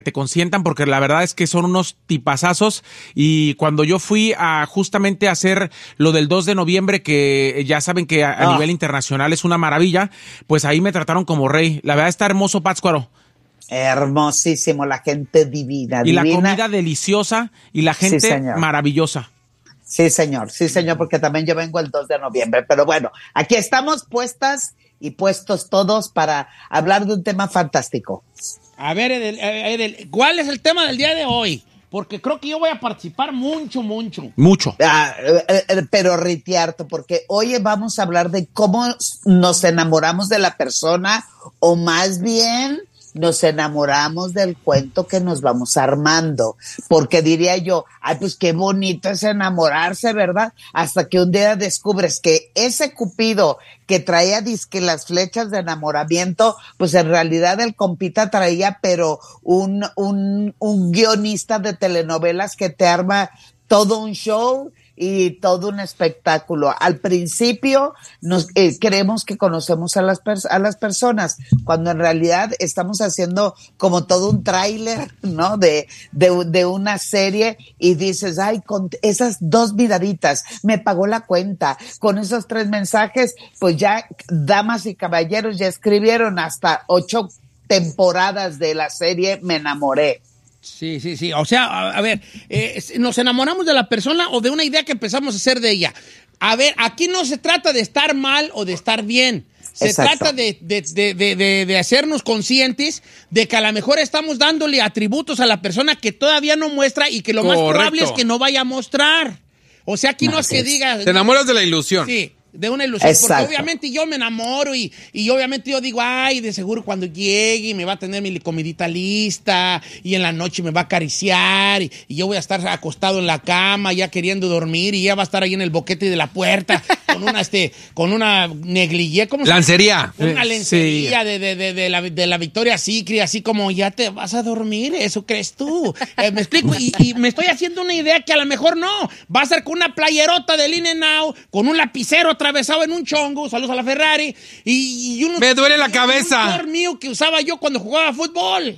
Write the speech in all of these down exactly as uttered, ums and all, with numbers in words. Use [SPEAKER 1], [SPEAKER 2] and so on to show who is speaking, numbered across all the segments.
[SPEAKER 1] te consientan, porque la verdad es que son unos tipazazos. Y cuando yo fui a justamente a hacer lo del dos de noviembre, que ya saben que a, a
[SPEAKER 2] Oh.
[SPEAKER 1] nivel internacional es una maravilla, pues ahí me trataron como rey. La verdad está hermoso Pátzcuaro.
[SPEAKER 2] Hermosísimo, la gente divina.
[SPEAKER 1] Y
[SPEAKER 2] divina.
[SPEAKER 1] la comida deliciosa y la gente
[SPEAKER 2] Sí, señor.
[SPEAKER 1] maravillosa.
[SPEAKER 2] Sí, señor, sí, señor, porque también yo vengo el dos de noviembre. Pero bueno, aquí estamos puestas y puestos todos para hablar de un tema fantástico.
[SPEAKER 3] A ver, Edel, Edel, ¿cuál es el tema del día de hoy? Porque creo que yo voy a participar mucho, mucho.
[SPEAKER 1] Mucho.
[SPEAKER 2] Ah, eh, eh, pero Ritiarto, porque hoy vamos a hablar de cómo nos enamoramos de la persona, o más bien nos enamoramos del cuento que nos vamos armando. Porque diría yo, ay, pues qué bonito es enamorarse, ¿verdad? Hasta que un día descubres que ese Cupido que traía disque las flechas de enamoramiento, pues en realidad el compita traía, pero un, un, un guionista de telenovelas que te arma todo un show y todo un espectáculo. Al principio nos eh, creemos que conocemos a las, pers- a las personas, cuando en realidad estamos haciendo como todo un tráiler, ¿no? De, de, de una serie, y dices, ay, con esas dos miraditas me pagó la cuenta, con esos tres mensajes, pues ya damas y caballeros ya escribieron hasta ocho temporadas de la serie Me Enamoré.
[SPEAKER 3] Sí, sí, sí. O sea, a, a ver, eh, ¿nos enamoramos de la persona o de una idea que empezamos a hacer de ella? A ver, aquí no se trata de estar mal o de estar bien. Se
[SPEAKER 2] Exacto.
[SPEAKER 3] trata de, de, de, de, de, de hacernos conscientes de que a lo mejor estamos dándole atributos a la persona que todavía no muestra y que lo más
[SPEAKER 4] Correcto.
[SPEAKER 3] probable es que no vaya a mostrar. O sea, aquí no,
[SPEAKER 2] No,
[SPEAKER 3] es que
[SPEAKER 2] sí.
[SPEAKER 3] diga...
[SPEAKER 4] Te enamoras de la ilusión.
[SPEAKER 3] Sí, de una ilusión.
[SPEAKER 2] Exacto.
[SPEAKER 3] Porque obviamente yo me enamoro y, y obviamente yo digo, ay, de seguro cuando llegue me va a tener mi comidita lista y en la noche me va a acariciar y, y yo voy a estar acostado en la cama ya queriendo dormir y ella va a estar ahí en el boquete de la puerta con una, este, con una negligé, ¿cómo se llama?
[SPEAKER 4] Lancería.
[SPEAKER 3] Una
[SPEAKER 1] Eh,
[SPEAKER 3] lencería
[SPEAKER 1] sí.
[SPEAKER 3] de, de, de, de, la, de la Victoria Secret, así como ya te vas a dormir, eso crees tú. Eh, me explico, y, y me estoy haciendo una idea que a lo mejor no. Va a ser con una playerota del In-N-Out, con un lapicero atravesado en un chongo, saludos a la Ferrari, y, y uno,
[SPEAKER 4] Me duele la
[SPEAKER 3] y
[SPEAKER 4] cabeza.
[SPEAKER 3] un short mío que usaba yo cuando jugaba fútbol.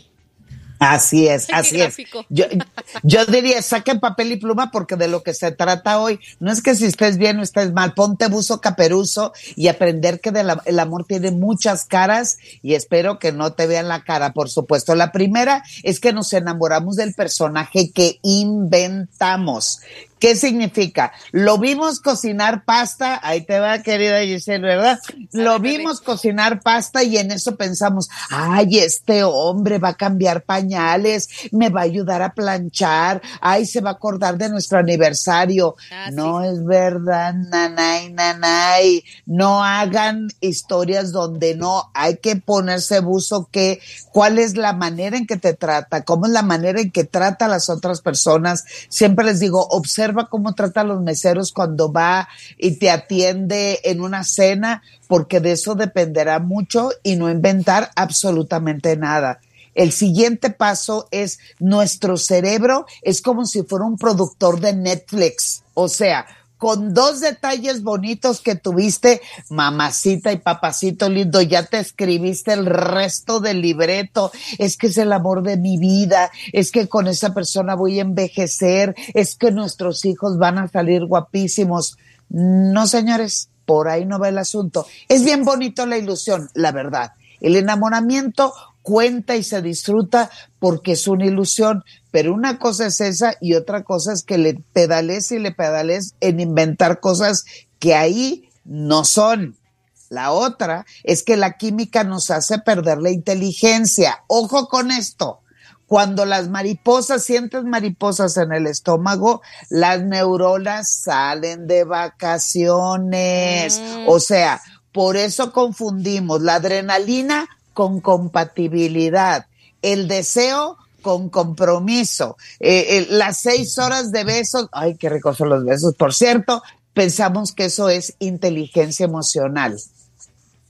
[SPEAKER 2] Así es,
[SPEAKER 5] Qué
[SPEAKER 2] así es.
[SPEAKER 5] gráfico.
[SPEAKER 2] Yo, yo diría, saquen papel y pluma, porque de lo que se trata hoy no es que si estés bien o estés mal, ponte buzo caperuzo y aprender que de la- el amor tiene muchas caras, y espero que no te vean la cara, por supuesto. La primera es que nos enamoramos del personaje que inventamos. ¿Qué significa? Lo vimos cocinar pasta, ahí te va, querida Giselle, ¿verdad? Lo vimos cocinar pasta y en eso pensamos, ay, este hombre va a cambiar pañales, me va a ayudar a planchar, ay, se va a acordar de nuestro aniversario.
[SPEAKER 5] Ah,
[SPEAKER 2] No es verdad, nanay, nanay. No hagan historias donde no, hay que ponerse buzo, que, cuál es la manera en que te trata, cómo es la manera en que trata a las otras personas. Siempre les digo, observa cómo trata a los meseros cuando va y te atiende en una cena, porque de eso dependerá mucho, y no inventar absolutamente nada. El siguiente paso es, nuestro cerebro es como si fuera un productor de Netflix. O sea, con dos detalles bonitos que tuviste, mamacita y papacito lindo, ya te escribiste el resto del libreto. Es que es el amor de mi vida, es que con esa persona voy a envejecer, es que nuestros hijos van a salir guapísimos. No, señores, por ahí no va el asunto. Es bien bonito la ilusión, la verdad. El enamoramiento cuenta y se disfruta porque es una ilusión, pero una cosa es esa y otra cosa es que le pedales y le pedales en inventar cosas que ahí no son. La otra es que la química nos hace perder la inteligencia. Ojo con esto. Cuando las mariposas, sientes mariposas en el estómago, las neuronas salen de vacaciones.
[SPEAKER 5] Mm.
[SPEAKER 2] O sea, por eso confundimos la adrenalina con compatibilidad, el deseo con compromiso, eh, eh, las seis horas de besos, ay, qué ricos son los besos, por cierto, pensamos que eso es inteligencia emocional.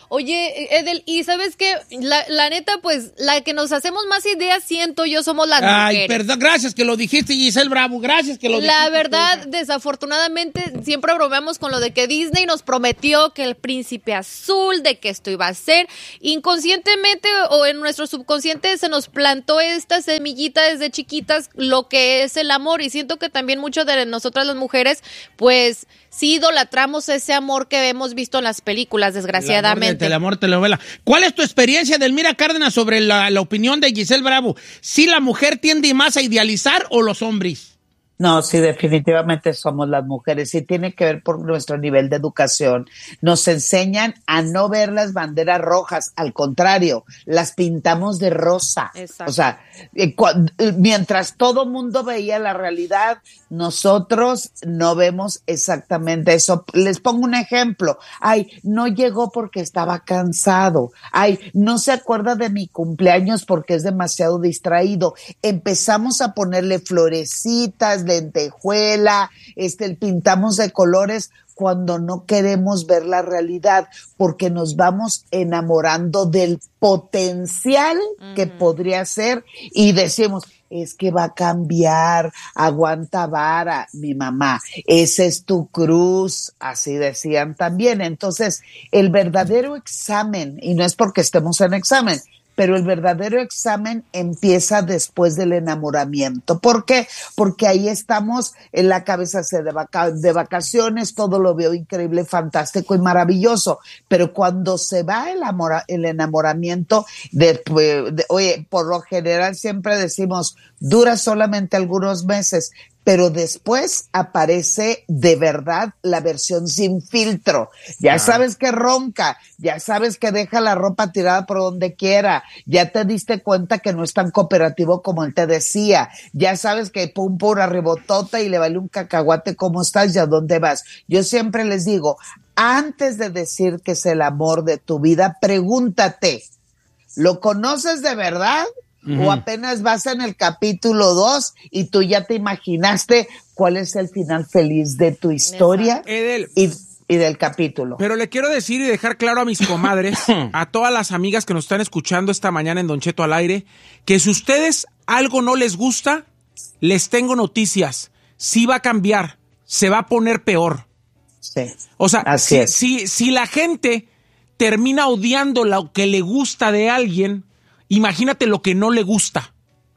[SPEAKER 4] Oye, Edel, y ¿sabes qué? La, la neta, pues, la que nos hacemos más ideas, siento yo, somos las
[SPEAKER 3] Ay,
[SPEAKER 4] mujeres.
[SPEAKER 3] perdón, gracias que lo dijiste, Giselle Bravo, gracias que lo dijiste.
[SPEAKER 4] La verdad, desafortunadamente, siempre bromeamos con lo de que Disney nos prometió que el príncipe azul, de que esto iba a ser. Inconscientemente o en nuestro subconsciente se nos plantó esta semillita desde chiquitas, lo que es el amor. Y siento que también muchas de nosotras las mujeres, pues, sí idolatramos ese amor que hemos visto en las películas, desgraciadamente.
[SPEAKER 3] El amor de telenovela. ¿Cuál es tu experiencia, Delmira Cárdenas, sobre la, la opinión de Giselle Bravo? ¿Si la mujer tiende más a idealizar o los hombres?
[SPEAKER 2] No, sí, definitivamente somos las mujeres. Sí tiene que ver por nuestro nivel de educación. Nos enseñan a no ver las banderas rojas, al contrario, las pintamos de rosa.
[SPEAKER 4] Exacto.
[SPEAKER 2] O sea, eh, cu- mientras todo mundo veía la realidad, nosotros no vemos exactamente eso. Les pongo un ejemplo. Ay, no llegó porque estaba cansado. Ay, no se acuerda de mi cumpleaños porque es demasiado distraído. Empezamos a ponerle florecitas, lentejuela, este, pintamos de colores cuando no queremos ver la realidad, porque nos vamos enamorando del potencial uh-huh. que podría ser y decimos, es que va a cambiar, aguanta vara, mi mamá, esa es tu cruz, así decían también. Entonces, el verdadero examen, y no es porque estemos en examen, pero el verdadero examen empieza después del enamoramiento. ¿Por qué? Porque ahí estamos, en la cabeza se de, vaca- de vacaciones, todo lo veo increíble, fantástico y maravilloso, pero cuando se va el, amor, el enamoramiento, de, de, oye, por lo general siempre decimos, dura solamente algunos meses, pero después aparece de verdad la versión sin filtro. Ya ah. sabes que ronca, ya sabes que deja la ropa tirada por donde quiera, ya te diste cuenta que no es tan cooperativo como él te decía, ya sabes que pum pura rebotota y le vale un cacahuate cómo estás y a dónde vas. Yo siempre les digo, antes de decir que es el amor de tu vida, pregúntate, ¿lo conoces de verdad? Uh-huh. O apenas vas en el capítulo dos y tú ya te imaginaste cuál es el final feliz de tu historia y, y del capítulo.
[SPEAKER 1] Pero le quiero decir y dejar claro a mis comadres, a todas las amigas que nos están escuchando esta mañana en Don Cheto al aire, que si ustedes algo no les gusta, les tengo noticias. Sí va a cambiar, se va a poner peor.
[SPEAKER 2] Sí.
[SPEAKER 1] O sea,
[SPEAKER 2] así
[SPEAKER 1] si,
[SPEAKER 2] es.
[SPEAKER 1] si, si la gente termina odiando lo que le gusta de alguien, imagínate lo que no le gusta.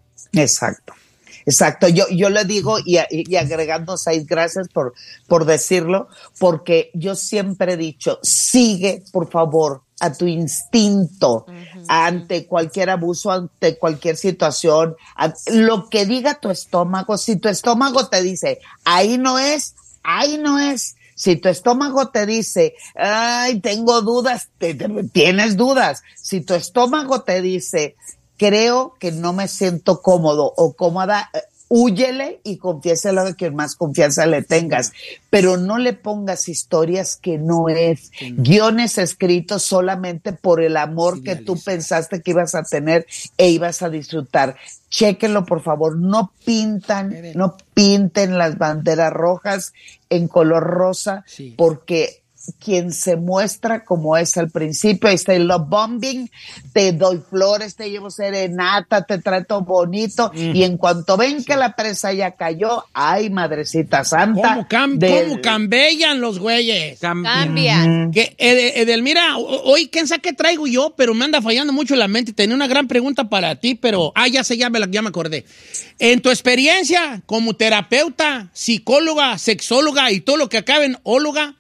[SPEAKER 2] Exacto, exacto. Yo, yo le digo, y, y agregando seis, gracias por, por decirlo, porque yo siempre he dicho, sigue, por favor, a tu instinto uh-huh. ante cualquier abuso, ante cualquier situación, a, lo que diga tu estómago. Si tu estómago te dice, ahí no es, ahí no es. Si tu estómago te dice, ay, tengo dudas, te, te, tienes dudas. Si tu estómago te dice, creo que no me siento cómodo o cómoda, húyele y confiéselo a quien más confianza le tengas. Pero no le pongas historias que no es, sí. guiones escritos solamente por el amor sí, que tú pensaste que ibas a tener e ibas a disfrutar. Chéquenlo, por favor, no pintan, no pinten las banderas rojas en color rosa, sí. porque quien se muestra como es al principio, ahí está el love bombing, te doy flores, te llevo serenata, te trato bonito, mm. y en cuanto ven sí. que la presa ya cayó, ay, madrecita santa.
[SPEAKER 3] ¿Cómo, cam- del... ¿cómo cambian los güeyes?
[SPEAKER 4] Cambian.
[SPEAKER 3] Que, Ed- Edelmira, hoy quién sabe qué traigo yo, pero me anda fallando mucho la mente. Tenía una gran pregunta para ti, pero, ah, ya sé, ya me, ya me acordé. En tu experiencia como terapeuta, psicóloga, sexóloga y todo lo que acabe en óloga,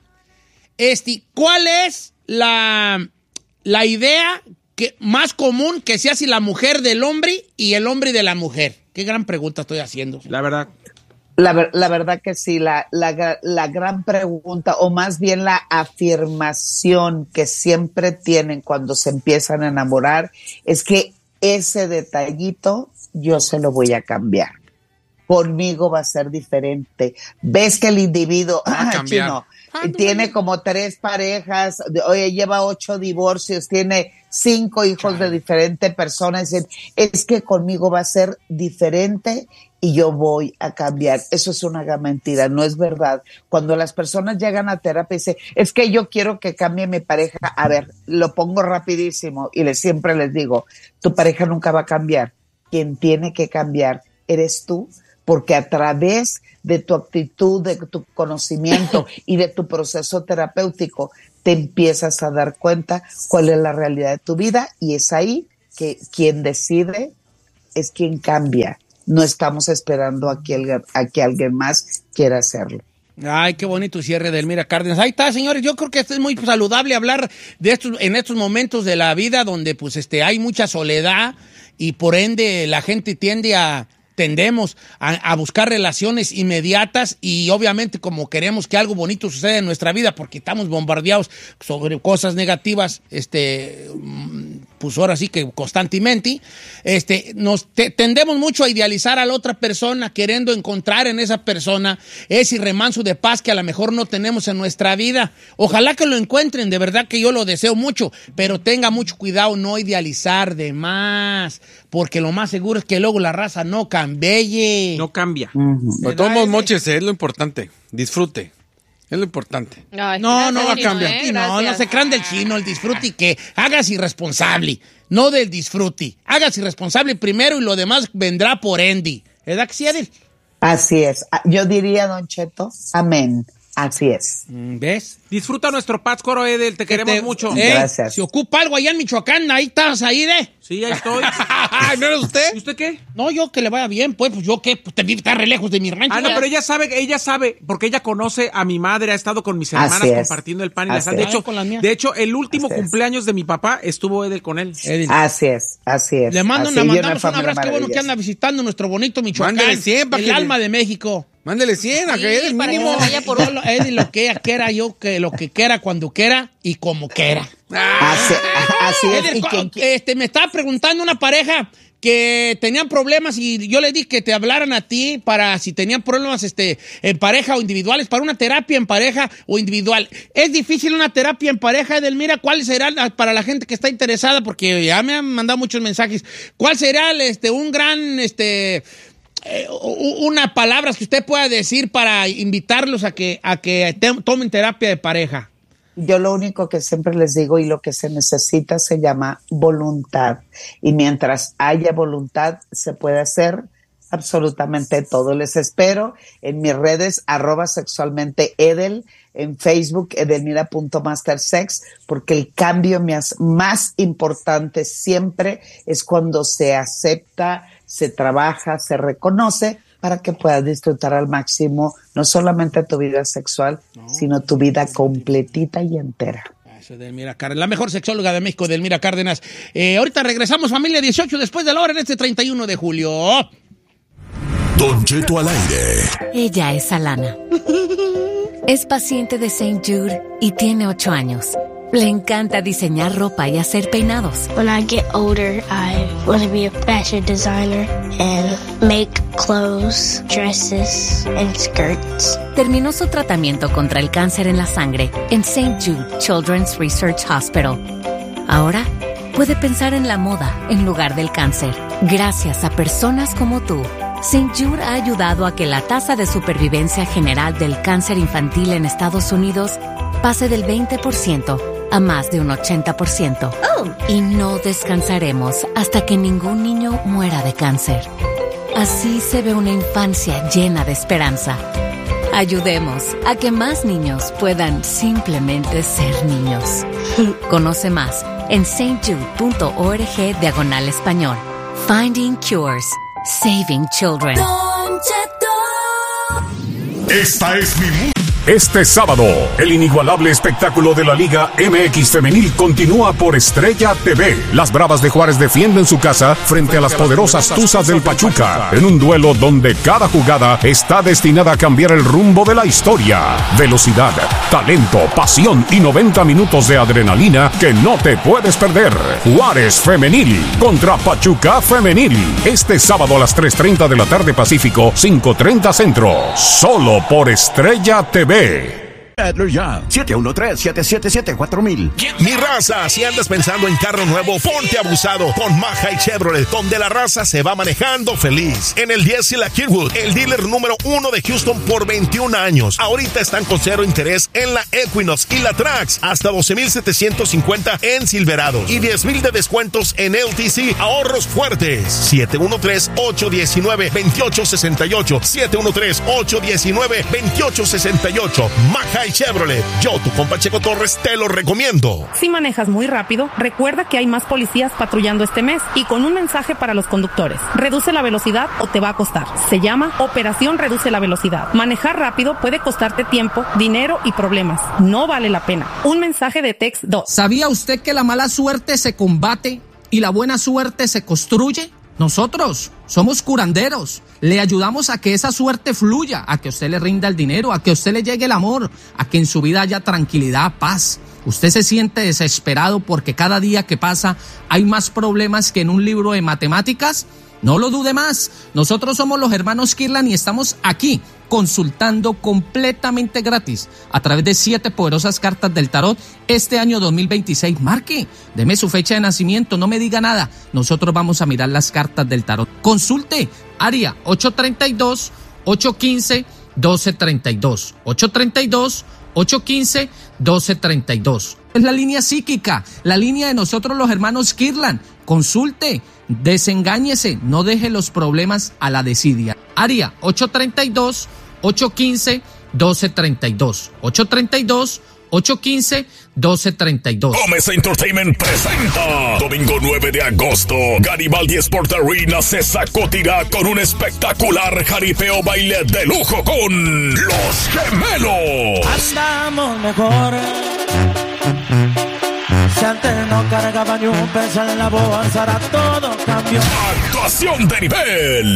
[SPEAKER 3] Este, ¿cuál es la, la idea que, más común que se hace la mujer del hombre y el hombre de la mujer? Qué gran pregunta estoy haciendo.
[SPEAKER 1] La verdad.
[SPEAKER 2] La, la verdad que sí, la, la, la gran pregunta, o más bien la afirmación que siempre tienen cuando se empiezan a enamorar, es que ese detallito yo se lo voy a cambiar. conmigo va a ser diferente. Ves que el individuo,
[SPEAKER 5] Va a
[SPEAKER 2] ah,
[SPEAKER 5] cambiar.
[SPEAKER 2] chino, tiene como tres parejas, oye, lleva ocho divorcios, tiene cinco hijos de diferentes personas. Dicen, es que conmigo va a ser diferente y yo voy a cambiar. Eso es una gran mentira, no es verdad. Cuando las personas llegan a terapia y dicen, es que yo quiero que cambie mi pareja. A ver, lo pongo rapidísimo y les, siempre les digo, tu pareja nunca va a cambiar. Quien tiene que cambiar eres tú, porque a través de tu actitud, de tu conocimiento y de tu proceso terapéutico, te empiezas a dar cuenta cuál es la realidad de tu vida, y es ahí que quien decide es quien cambia. No estamos esperando a que alguien, a que alguien más quiera hacerlo.
[SPEAKER 3] Ay, qué bonito cierre de Elmira Cárdenas. Ahí está, señores. Yo creo que esto es muy saludable hablar de estos, en estos momentos de la vida donde pues este hay mucha soledad y por ende la gente tiende a tendemos a, a buscar relaciones inmediatas, y obviamente como queremos que algo bonito suceda en nuestra vida porque estamos bombardeados sobre cosas negativas, este, pues ahora sí que constantemente, este, nos te, tendemos mucho a idealizar a la otra persona, queriendo encontrar en esa persona ese remanso de paz que a lo mejor no tenemos en nuestra vida. Ojalá que lo encuentren, de verdad que yo lo deseo mucho, pero tenga mucho cuidado no idealizar de más, porque lo más seguro es que luego la raza no cambie.
[SPEAKER 1] No cambia.
[SPEAKER 2] Uh-huh.
[SPEAKER 5] Pero todos modos, mochese, es lo importante. Disfrute. Es lo importante.
[SPEAKER 4] Ay,
[SPEAKER 3] No, no va a
[SPEAKER 4] Chino,
[SPEAKER 3] cambiar.
[SPEAKER 4] ¿eh?
[SPEAKER 3] Y no, no
[SPEAKER 4] Gracias.
[SPEAKER 3] se crean del chino, el disfrute y que hagas irresponsable, no del disfrute. Hagas irresponsable primero y lo demás vendrá por ende. ¿Verdad que sí, Adel?
[SPEAKER 2] Así es. Yo diría, Don Cheto, amén. Así es.
[SPEAKER 3] ¿Ves?
[SPEAKER 1] Disfruta nuestro Pátzcuaro, Edel, te queremos
[SPEAKER 3] Te-
[SPEAKER 1] mucho.
[SPEAKER 3] eh,
[SPEAKER 2] Gracias.
[SPEAKER 3] Si ocupa algo allá en Michoacán, ahí estás, ahí de.
[SPEAKER 1] Sí, ahí estoy.
[SPEAKER 3] ¿No eres usted?
[SPEAKER 1] ¿Y usted qué?
[SPEAKER 3] No, yo que le vaya bien, pues, pues yo qué, pues te está re lejos de mi rancho.
[SPEAKER 1] Ah, no,
[SPEAKER 3] ya.
[SPEAKER 1] pero ella sabe, ella sabe, porque ella conoce a mi madre, ha estado con mis
[SPEAKER 2] Así
[SPEAKER 1] hermanas
[SPEAKER 2] es.
[SPEAKER 1] compartiendo el pan y la
[SPEAKER 2] Así
[SPEAKER 1] sal. De
[SPEAKER 2] es.
[SPEAKER 1] hecho,
[SPEAKER 3] Ah, con las mías.
[SPEAKER 1] de hecho, el último
[SPEAKER 2] Así es.
[SPEAKER 1] cumpleaños de mi papá estuvo Edel con él.
[SPEAKER 3] Edil.
[SPEAKER 2] Así es, así es.
[SPEAKER 3] Le mando
[SPEAKER 2] así,
[SPEAKER 3] una,
[SPEAKER 2] y
[SPEAKER 3] mandamos un
[SPEAKER 2] familia
[SPEAKER 3] abrazo, qué bueno que
[SPEAKER 2] maravillosa.
[SPEAKER 3] anda visitando nuestro bonito Michoacán.
[SPEAKER 5] Mándale cien pa'
[SPEAKER 3] el
[SPEAKER 5] que le-
[SPEAKER 3] alma de México.
[SPEAKER 5] Mándele cien, a
[SPEAKER 4] Sí,
[SPEAKER 5] que es el
[SPEAKER 4] para que
[SPEAKER 5] mínimo.
[SPEAKER 4] se vaya por
[SPEAKER 3] Solo Eddie lo que ella quiera, yo que lo que quiera, cuando quiera y como quiera.
[SPEAKER 2] Así, así es.
[SPEAKER 3] Eddie,
[SPEAKER 2] Y
[SPEAKER 3] cu-
[SPEAKER 2] quien qui-
[SPEAKER 3] este, me estaba preguntando una pareja que tenían problemas y yo le dije que te hablaran a ti para si tenían problemas este, en pareja o individuales, para una terapia en pareja o individual. ¿Es difícil una terapia en pareja, Edelmira? ¿Cuál será la- para la gente que está interesada? Porque ya me han mandado muchos mensajes. ¿Cuál será este, un gran... este Eh, una palabra que usted pueda decir para invitarlos a que, a que te- tomen terapia de pareja?
[SPEAKER 2] Yo lo único que siempre les digo y lo que se necesita se llama voluntad. Y mientras haya voluntad, se puede hacer absolutamente todo. Les espero en mis redes, arroba sexualmente Edel, en Facebook, edelmira punto mastersex, porque el cambio más, más importante siempre es cuando se acepta, se trabaja, se reconoce, para que puedas disfrutar al máximo no solamente tu vida sexual, no. sino tu vida completita y entera.
[SPEAKER 3] Eso, Edelmira Cárdenas, la mejor sexóloga de México, Edelmira Cárdenas. Eh, ahorita regresamos, familia dieciocho, después de la hora, en este treinta y uno de julio.
[SPEAKER 6] Don Cheto al aire.
[SPEAKER 7] Ella es Alana. Es paciente de Saint Jude y tiene ocho años. Le encanta diseñar ropa y hacer peinados.
[SPEAKER 8] When I get older, I want to be a fashion designer and make clothes, dresses, and skirts.
[SPEAKER 7] Terminó su tratamiento contra el cáncer en la sangre en Saint Jude Children's Research Hospital. Ahora puede pensar en la moda en lugar del cáncer. Gracias a personas como tú, Saint Jude ha ayudado a que la tasa de supervivencia general del cáncer infantil en Estados Unidos pase del veinte por ciento a más de un ochenta por ciento.
[SPEAKER 8] Oh.
[SPEAKER 7] Y no descansaremos hasta que ningún niño muera de cáncer. Así se ve una infancia llena de esperanza. Ayudemos a que más niños puedan simplemente ser niños. Conoce más en saintjude.org diagonal español. Finding Cures. Saving Children.
[SPEAKER 6] Esta es mi música. Este sábado, el inigualable espectáculo de la Liga M X Femenil continúa por Estrella T V. Las Bravas de Juárez defienden su casa frente a las poderosas Tuzas del Pachuca, en un duelo donde cada jugada está destinada a cambiar el rumbo de la historia. Velocidad, talento, pasión y noventa minutos de adrenalina que no te puedes perder. Juárez Femenil contra Pachuca Femenil. Este sábado a las tres treinta de la tarde Pacífico, cinco treinta Centro. Solo por Estrella T V.
[SPEAKER 9] Adler ya, siete uno tres, siete siete siete, cuatro mil.
[SPEAKER 10] Mi raza, si andas pensando en carro nuevo, ponte abusado con Maja y Chevrolet, donde la raza se va manejando feliz. En el diez y la Kirkwood, el dealer número uno de Houston por veintiún años. Ahorita están con cero interés en la Equinox y la Trax, hasta doce mil setecientos cincuenta en Silverado y diez mil de descuentos en L T C. Ahorros fuertes. siete uno tres, ocho uno nueve, dos ocho seis ocho. siete uno tres, ocho uno nueve, dos ocho seis ocho. Maja y Chevrolet. Yo, tu compa Checo Torres, te lo recomiendo.
[SPEAKER 11] Si manejas muy rápido, recuerda que hay más policías patrullando este mes y con un mensaje para los conductores. Reduce la velocidad o te va a costar. Se llama Operación Reduce la Velocidad. Manejar rápido puede costarte tiempo, dinero y problemas. No vale la pena. Un mensaje de Text dos.
[SPEAKER 12] ¿Sabía usted que la mala suerte se combate y la buena suerte se construye? Nosotros somos curanderos, le ayudamos a que esa suerte fluya, a que usted le rinda el dinero, a que usted le llegue el amor, a que en su vida haya tranquilidad, paz. Usted se siente desesperado porque cada día que pasa hay más problemas que en un libro de matemáticas. No lo dude más, nosotros somos los hermanos Kirlan y estamos aquí consultando completamente gratis a través de siete poderosas cartas del tarot este año dos mil veintiséis. Marque, deme su fecha de nacimiento, no me diga nada, nosotros vamos a mirar las cartas del tarot. Consulte, área ocho tres dos, ocho uno cinco, uno dos tres dos, ocho tres dos, ocho uno cinco, uno dos tres dos. Es la línea psíquica, la línea de nosotros los hermanos Kirlan. Consulte, desengáñese, no deje los problemas a la desidia. Área ocho tres dos, ocho uno cinco, uno dos tres dos. ocho tres dos, ocho uno cinco, uno dos tres dos.
[SPEAKER 6] Gómez Entertainment presenta domingo nueve de agosto. Garibaldi Sport Arena se sacudirá con un espectacular jaripeo baile de lujo con Los Gemelos.
[SPEAKER 13] Andamos mejor. Si antes no cargaba ni un peso en la bolsa, ahora todo cambió.
[SPEAKER 6] Actuación de nivel.